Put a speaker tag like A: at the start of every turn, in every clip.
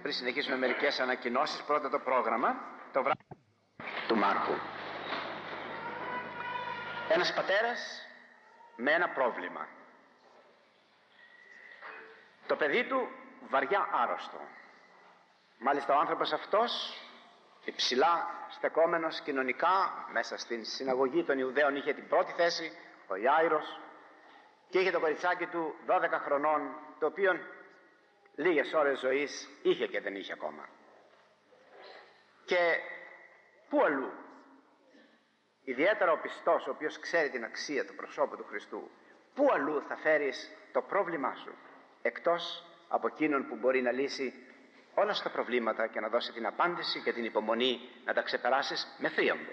A: πριν συνεχίσουμε μερικές ανακοινώσεις. Πρώτα το πρόγραμμα, το βράδυ του Μάρκου. Ένας πατέρας με ένα πρόβλημα. Το παιδί του βαριά άρρωστο. Μάλιστα ο άνθρωπος αυτός, υψηλά στεκόμενος κοινωνικά, μέσα στην συναγωγή των Ιουδαίων είχε την πρώτη θέση, ο Ιάηρος, και είχε το κοριτσάκι του 12 χρονών, το οποίο λίγες ώρες ζωής είχε και δεν είχε ακόμα. Και πού αλλού, ιδιαίτερα ο πιστός, ο οποίος ξέρει την αξία του προσώπου του Χριστού, πού αλλού θα φέρεις το πρόβλημά σου, εκτός από εκείνον που μπορεί να λύσει όλα τα προβλήματα και να δώσει την απάντηση και την υπομονή να τα ξεπεράσεις με θρίαμβο.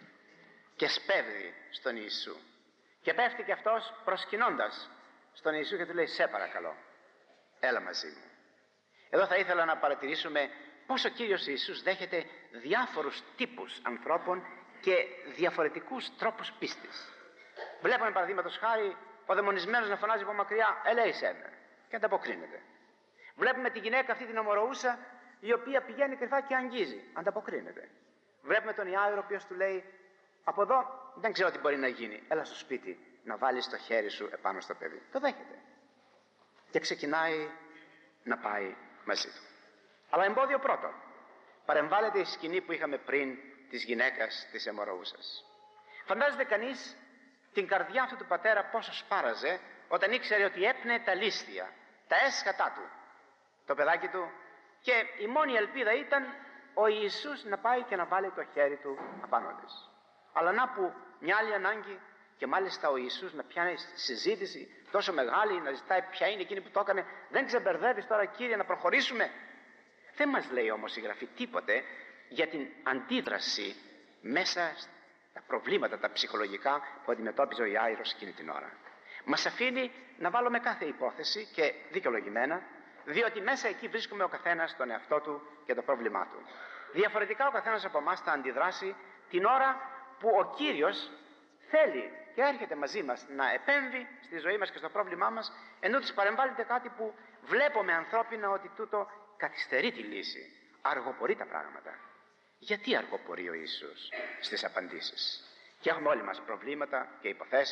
A: Και σπέβδει στον Ιησού. Και πέφτει και αυτός προσκυνώντας στον Ιησού και του λέει: σε παρακαλώ, έλα μαζί μου. Εδώ θα ήθελα να παρατηρήσουμε πώς ο Κύριος Ιησούς δέχεται διάφορους τύπους ανθρώπων και διαφορετικούς τρόπους πίστης. Βλέπουμε παραδείγματος χάρη ο δαιμονισμένος να φωνάζει από μακριά: ελέησέ με, και ανταποκρίνεται. Βλέπουμε τη γυναίκα αυτή την ομοροούσα, η οποία πηγαίνει κρυφά και αγγίζει, ανταποκρίνεται. Βλέπουμε τον Ιάηρο, ο οποίος του λέει: από εδώ δεν ξέρω τι μπορεί να γίνει, έλα στο σπίτι να βάλεις το χέρι σου επάνω στο παιδί. Το δέχεται και ξεκινάει να πάει μαζί του. Αλλά εμπόδιο πρώτο, παρεμβάλλεται η σκηνή που είχαμε πριν της γυναίκας της αιμορροούσας. Φαντάζεται κανείς την καρδιά αυτού του πατέρα πόσο σπάραζε όταν ήξερε ότι έπνεε τα λίστια, τα έσχατά του, το παιδάκι του, και η μόνη ελπίδα ήταν ο Ιησούς να πάει και να βάλει το χέρι του απάνω της. Αλλά να που μια άλλη ανάγκη, και μάλιστα ο Ιησούς να πιάνει συζήτηση τόσο μεγάλη, να ζητάει ποια είναι εκείνη που το έκανε. Δεν ξεμπερδεύεις τώρα, Κύριε, να προχωρήσουμε? Δεν μας λέει όμως η Γραφή τίποτε για την αντίδραση μέσα στα προβλήματα τα ψυχολογικά που αντιμετώπιζε ο Ιάηρος εκείνη την ώρα. Μας αφήνει να βάλουμε κάθε υπόθεση, και δικαιολογημένα, διότι μέσα εκεί βρίσκουμε ο καθένας τον εαυτό του και το πρόβλημά του. Διαφορετικά ο καθένας από εμάς θα αντιδράσει την ώρα που ο Κύριος θέλει και έρχεται μαζί μας να επέμβει στη ζωή μας και στο πρόβλημά μας, ενώ της παρεμβάλλεται κάτι που βλέπουμε ανθρώπινα ότι τούτο καθυστερεί τη λύση, αργοπορεί τα πράγματα. Γιατί αργοπορεί ο Ιησούς στις απαντήσεις? Και έχουμε όλοι μας προβλήματα και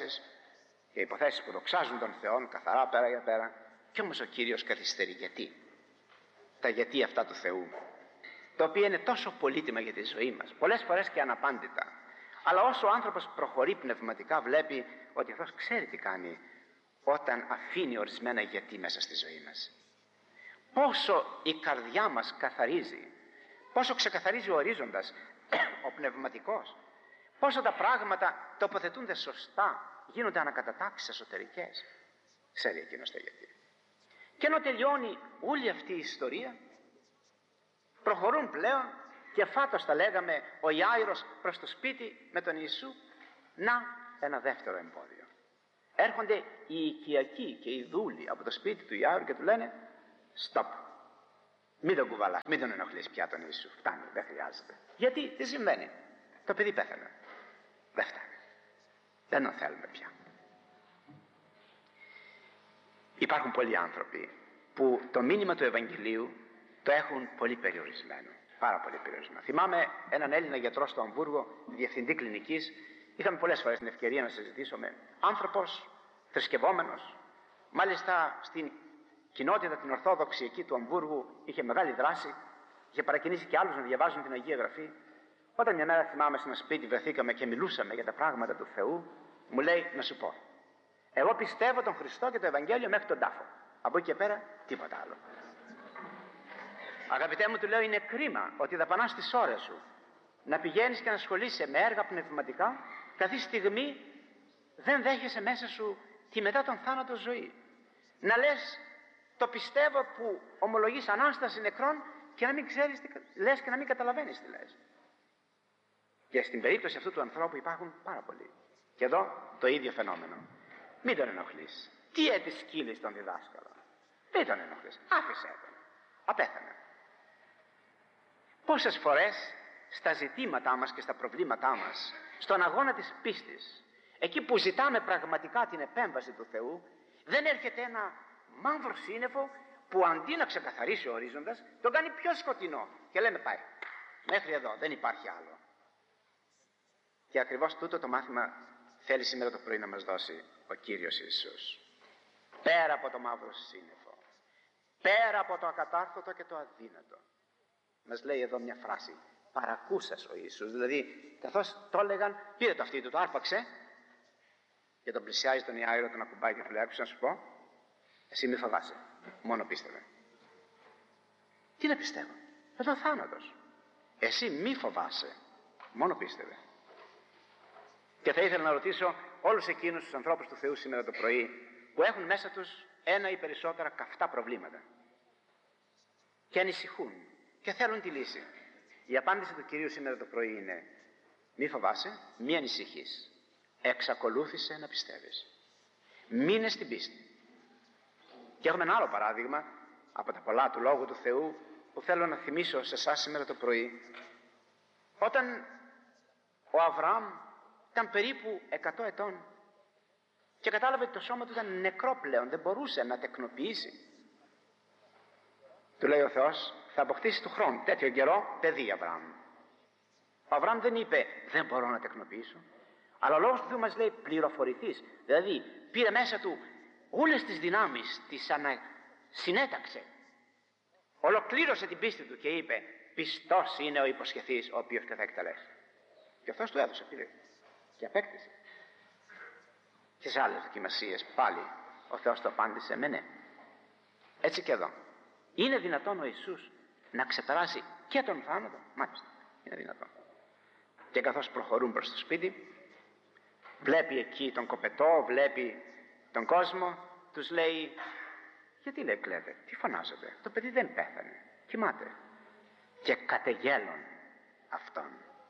A: υποθέσεις που δοξάζουν τον Θεό καθαρά πέρα για πέρα, και όμως ο Κύριος καθυστερεί. Γιατί? Τα γιατί αυτά του Θεού, τα οποία είναι τόσο πολύτιμα για τη ζωή μας, πολλές φορές και αναπάντητα. Αλλά όσο ο άνθρωπος προχωρεί πνευματικά, βλέπει ότι αυτός ξέρει τι κάνει όταν αφήνει ορισμένα γιατί μέσα στη ζωή μας. Πόσο η καρδιά μας καθαρίζει, πόσο ξεκαθαρίζει ο ορίζοντας, ο πνευματικός, πόσο τα πράγματα τοποθετούνται σωστά, γίνονται ανακατατάξεις εσωτερικές. Ξέρει εκείνος τα γιατί. Και ενώ τελειώνει όλη αυτή η ιστορία, προχωρούν πλέον, και φάτος τα λέγαμε ο Ιάηρος προς το σπίτι με τον Ιησού. Να, ένα δεύτερο εμπόδιο. Έρχονται οι οικιακοί και οι δούλοι από το σπίτι του Ιάηρου και του λένε: stop, μην τον κουβαλάς, μην τον ενοχλείς πια τον Ιησού, φτάνει, δεν χρειάζεται. Γιατί, τι συμβαίνει? Το παιδί πέθανε, δεν φτάνει, δεν τον θέλουμε πια. Υπάρχουν πολλοί άνθρωποι που το μήνυμα του Ευαγγελίου το έχουν πολύ περιορισμένο. Πάρα πολύ περιορισμένο. Θυμάμαι έναν Έλληνα γιατρό στο Αμβούργο, διευθυντή κλινικής. Είχαμε πολλές φορές την ευκαιρία να συζητήσουμε. Άνθρωπος θρησκευόμενος. Μάλιστα στην κοινότητα την Ορθόδοξη εκεί του Αμβούργου είχε μεγάλη δράση. Είχε παρακινήσει και άλλους να διαβάζουν την Αγία Γραφή. Όταν μια μέρα, θυμάμαι, σε ένα σπίτι βρεθήκαμε και μιλούσαμε για τα πράγματα του Θεού, μου λέει: να σου πω, εγώ πιστεύω τον Χριστό και το Ευαγγέλιο μέχρι τον τάφο. Από εκεί και πέρα τίποτα άλλο. Αγαπητέ μου, του λέω, είναι κρίμα ότι δαπανάς τις ώρες σου να πηγαίνεις και να ασχολείσαι με έργα πνευματικά, καθή στιγμή δεν δέχεσαι μέσα σου τη μετά τον θάνατο ζωή. Να λες το πιστεύω που ομολογείς Ανάσταση νεκρών και να μην ξέρεις τι λες και να μην καταλαβαίνεις τι λες. Και στην περίπτωση αυτού του ανθρώπου υπάρχουν πάρα πολλοί. Και εδώ το ίδιο φαινόμενο. Μην τον ενοχλείς. Τι σκύλεις τον διδάσκαλο? Μην τον ενοχλείς. Άφησέ τον. Απέθανε. Πόσες φορές στα ζητήματά μας και στα προβλήματά μας, στον αγώνα της πίστης, εκεί που ζητάμε πραγματικά την επέμβαση του Θεού, δεν έρχεται ένα μαύρο σύννεφο που αντί να ξεκαθαρίσει ο ορίζοντας, τον κάνει πιο σκοτεινό. Και λέμε πάει, μέχρι εδώ, δεν υπάρχει άλλο. Και ακριβώς τούτο το μάθημα θέλει σήμερα το πρωί να μας δώσει ο Κύριος Ιησούς. Πέρα από το μαύρο σύννεφο, πέρα από το ακατάρθωτο και το αδύνατο, μας λέει εδώ μια φράση, παρακούσας ο Ιησούς. Δηλαδή, καθώς το έλεγαν, πήρε το αυτί του, το άρπαξε και τον πλησιάζει τον Ιάηρο, τον ακουμπάει και του λέει, άκουσα να σου πω, εσύ μη φοβάσαι, μόνο πίστευε. Τι να πιστεύω, εδώ ο θάνατος. Εσύ μη φοβάσαι, μόνο πίστευε. Και θα ήθελα να ρωτήσω όλους εκείνους τους ανθρώπους του Θεού σήμερα το πρωί που έχουν μέσα τους ένα ή περισσότερα καυτά προβλήματα και ανησυχούν και θέλουν τη λύση. Η απάντηση του Κυρίου σήμερα το πρωί είναι: μη φοβάσαι, μη ανησυχείς, εξακολούθησε να πιστεύεις, μείνε στην πίστη. Και έχουμε ένα άλλο παράδειγμα από τα πολλά του Λόγου του Θεού που θέλω να θυμίσω σε εσάς σήμερα το πρωί. Όταν ο Αβραάμ ήταν περίπου 100 ετών και κατάλαβε ότι το σώμα του ήταν νεκρό πλέον, δεν μπορούσε να τεκνοποιήσει, του λέει ο Θεός, θα αποκτήσει του χρόνου τέτοιο καιρό παιδί Αβραάμ. Ο Αβραάμ δεν είπε δεν μπορώ να τεκνοποιήσω, αλλά ο Λόγος του Θεού μας λέει πληροφορηθείς. Δηλαδή πήρε μέσα του όλες τις δυνάμεις, τις συνέταξε, ολοκλήρωσε την πίστη του και είπε πιστός είναι ο υποσχεθής ο οποίος και θα εκτελέσει. Και αυτός του έδωσε, πήρε και απέκτησε. Και σε άλλες δοκιμασίες πάλι ο Θεός το απάντησε με ναι. Έτσι και εδώ. Είναι δυνατόν ο Ιησούς να ξεπεράσει και τον θάνατο? Μάλιστα, είναι δυνατόν. Και καθώς προχωρούν προς το σπίτι, βλέπει εκεί τον κοπετό, βλέπει τον κόσμο, τους λέει, γιατί λέει κλαίτε, τι φωνάζετε, το παιδί δεν πέθανε, κοιμάται. Και κατεγέλων αυτόν,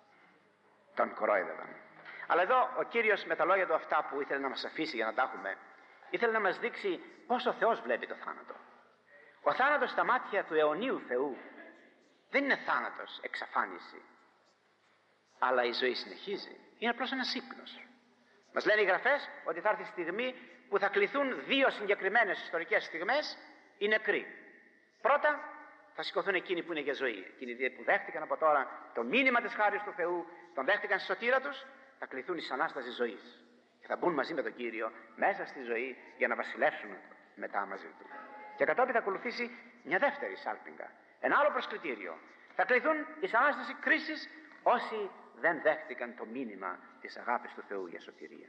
A: τον κορόιδευαν. Αλλά εδώ ο Κύριος με τα λόγια του αυτά που ήθελε να μας αφήσει για να τα έχουμε, ήθελε να μας δείξει πώς ο Θεός βλέπει το θάνατο. Ο θάνατος στα μάτια του αιωνίου Θεού δεν είναι θάνατος, εξαφάνιση, αλλά η ζωή συνεχίζει. Είναι απλώς ένας ύπνος. Μας λένε οι Γραφές ότι θα έρθει στιγμή που θα κληθούν δύο συγκεκριμένες ιστορικές στιγμές οι νεκροί. Πρώτα θα σηκωθούν εκείνοι που είναι για ζωή, εκείνοι που δέχτηκαν από τώρα το μήνυμα της χάρης του Θεού, τον δέχτηκαν στη σωτήρα τους, θα κληθούν εις Ανάσταση ζωής και θα μπουν μαζί με τον Κύριο μέσα στη ζωή για να βασιλεύσουν μετά μαζί του. Και κατόπιν θα ακολουθήσει μια δεύτερη σάλπιγγα, ένα άλλο προσκριτήριο. Θα κληθούν εις Ανάσταση κρίσης όσοι δεν δέχτηκαν το μήνυμα της αγάπης του Θεού για σωτηρία.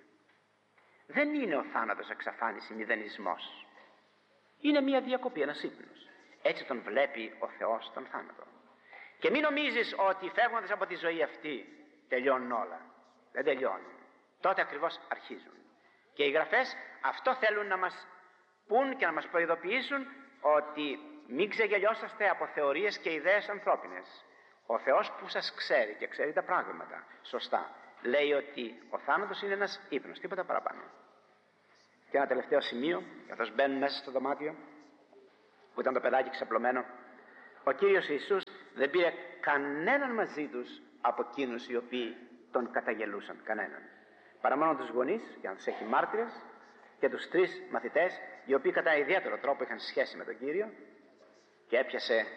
A: Δεν είναι ο θάνατος εξαφάνιση, μηδενισμός. Είναι μια διακοπή, ένας ύπνος. Έτσι τον βλέπει ο Θεός τον θάνατο. Και μην νομίζεις ότι φεύγοντας από τη ζωή αυτή τελειώνουν όλα. Δεν τελειώνουν. Τότε ακριβώς αρχίζουν. Και οι Γραφές αυτό θέλουν να μας πούν και να μας προειδοποιήσουν, ότι μην ξεγελιόσαστε από θεωρίες και ιδέες ανθρώπινες. Ο Θεός που σας ξέρει και ξέρει τα πράγματα σωστά, λέει ότι ο θάνατος είναι ένας ύπνος, τίποτα παραπάνω. Και ένα τελευταίο σημείο, καθώς μπαίνουν μέσα στο δωμάτιο που ήταν το παιδάκι ξαπλωμένο, ο Κύριος Ιησούς δεν πήρε κανέναν μαζί τους από εκείνους οι οποίοι τον καταγελούσαν, κανέναν. Παρά μόνο τους γονείς, για να τους έχει μάρτυρες, και τους τρεις μαθητές, οι οποίοι κατά ιδιαίτερο τρόπο είχαν σχέση με τον Κύριο, και έπιασε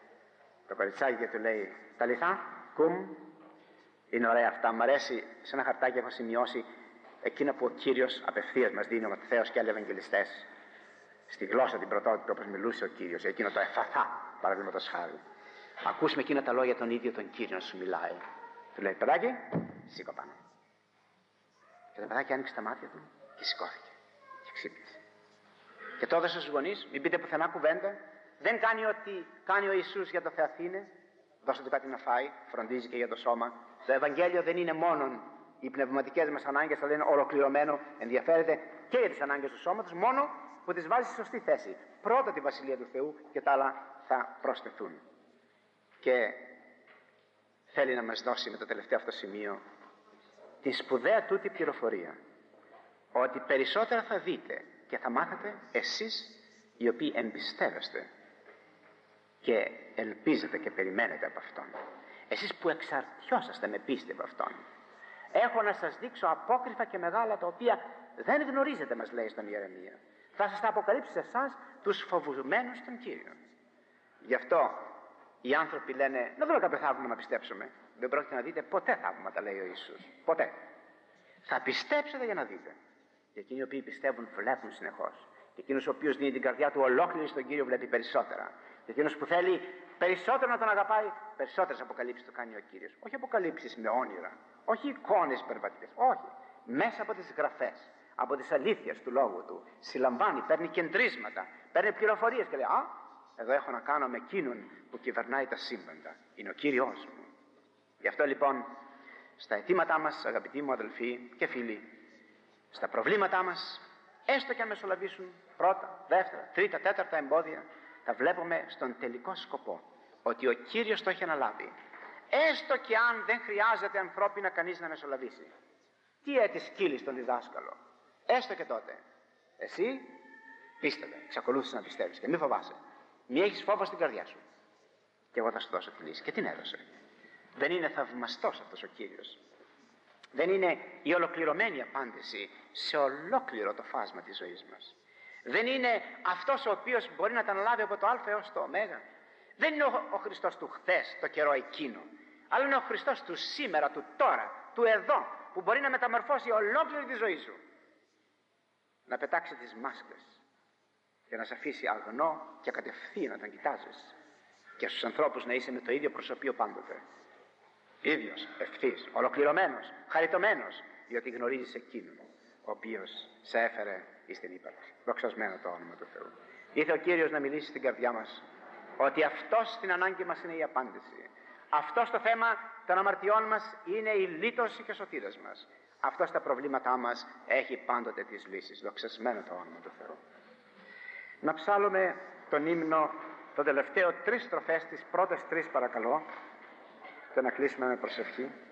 A: το κοριτσάκι και του λέει «Ταλιθά, κουμ». Είναι ωραία αυτά, μου αρέσει, σε ένα χαρτάκι έχω σημειώσει εκείνα που ο Κύριος απευθείας μας δίνει, ο Ματθαίος και άλλοι Ευαγγελιστές, στη γλώσσα την πρωτότυπη όπως μιλούσε ο Κύριος, εκείνο το εφαθά, παραδείγματος χάρη. Ακούσουμε εκείνα τα λόγια τον ίδιο τον Κύριο να σου μιλάει. Του λέει «Παιδάκι, σήκω πάνω». Και το παιδάκι άνοιξε τα μάτια του και σηκώθηκε και ξύπνησε. Και το έδωσε στους γονείς, μην πείτε πουθενά κουβέντα. Δεν κάνει ό,τι κάνει ο Ιησούς για το Θεαθήνε. Δώστε του κάτι να φάει, φροντίζει και για το σώμα. Το Ευαγγέλιο δεν είναι μόνο οι πνευματικές μας ανάγκες, αλλά είναι ολοκληρωμένο, ενδιαφέρεται και για τις ανάγκες του σώματος, μόνο που τις βάζει στη σωστή θέση. Πρώτα τη Βασιλεία του Θεού και τα άλλα θα προσθεθούν. Και θέλει να μας δώσει με το τελευταίο αυτό σημείο τη σπουδαία τούτη πληροφορία, ότι περισσότερα θα δείτε και θα μάθετε εσείς οι οποίοι εμπιστεύεστε και ελπίζετε και περιμένετε από Αυτόν, εσείς που εξαρτιόσαστε με πίστη από Αυτόν. Έχω να σας δείξω απόκριφα και μεγάλα, τα οποία δεν γνωρίζετε, μας λέει στον Ιερεμία. Θα σας τα αποκαλύψει σε εσάς τους φοβουμένους των Κύριων. Γι' αυτό οι άνθρωποι λένε να δούμε κάποιο θαύμα να πιστέψουμε. Δεν πρόκειται να δείτε ποτέ θαύματα, λέει ο Ιησούς. Ποτέ. Θα πιστέψετε για να δείτε. Και εκείνοι οι οποίοι πιστεύουν βλέπουν συνεχώς. Και εκείνος ο οποίος δίνει την καρδιά του ολόκληρη στον Κύριο βλέπει περισσότερα. Και εκείνος που θέλει περισσότερο να τον αγαπάει, περισσότερες αποκαλύψεις το κάνει ο Κύριος. Όχι αποκαλύψεις με όνειρα, όχι εικόνες υπερβατικές, όχι. Μέσα από τις γραφές, από τις αλήθειες του λόγου του, συλλαμβάνει, παίρνει κεντρίσματα, παίρνει πληροφορίες και λέει «Α, εδώ έχω να κάνω με εκείνον που κυβερνάει τα σύμπαντα. Είναι ο Κύριος μου». Γι' αυτό λοιπόν στα αιτήματά μας, αγαπητοί μου αδελφοί και φίλοι, στα προβλήματά μας, έστω και αν μεσολαβήσουν πρώτα, δεύτερα, τρίτα, τέταρτα εμπόδια, τα βλέπουμε στον τελικό σκοπό, ότι ο Κύριος το έχει αναλάβει. Έστω και αν δεν χρειάζεται ανθρώπινα κανείς να μεσολαβήσει. Τι έτης κύλη στον διδάσκαλο. Έστω και τότε. Εσύ πίστευε, εξακολούθησε να πιστεύεις και μη φοβάσαι. Μη έχεις φόβο στην καρδιά σου. Και εγώ θα σου δώσω τη λύση. Και την έδωσε. Δεν είναι θαυμαστός αυτός ο Κύριος? Δεν είναι η ολοκληρωμένη απάντηση σε ολόκληρο το φάσμα της ζωής μας? Δεν είναι αυτός ο οποίος μπορεί να τα αναλάβει από το α έως το ω? Δεν είναι ο Χριστός του χθες, το καιρό εκείνο, αλλά είναι ο Χριστός του σήμερα, του τώρα, του εδώ, που μπορεί να μεταμορφώσει ολόκληρη τη ζωή σου. Να πετάξει τις μάσκες και να σε αφήσει αγνό και κατευθείαν να τον κοιτάζεις, και στους ανθρώπους να είσαι με το ίδιο προσωπείο πάντοτε. Ίδιος, ευθύς, ολοκληρωμένος, χαριτωμένος, διότι γνωρίζεις εκείνον ο οποίος σε έφερε εις την ύπαρξη. Δοξασμένο το όνομα του Θεού. Ήρθε ο Κύριος να μιλήσει στην καρδιά μας ότι αυτός στην ανάγκη μας είναι η απάντηση. Αυτό στο θέμα των αμαρτιών μας είναι η λύτωση και σωτήρας μας. Αυτό στα προβλήματά μας έχει πάντοτε τις λύσεις. Δοξασμένο το όνομα του Θεού. Να ψάλλουμε τον ύμνο, το τελευταίο 3 στροφές, τις πρώτες 3 παρακαλώ, και να κλείσουμε με προσευχή.